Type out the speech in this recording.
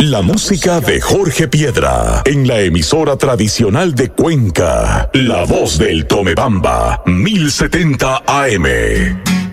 La música de Jorge Piedra en la emisora tradicional de Cuenca, La Voz del Tomebamba, 1070 AM.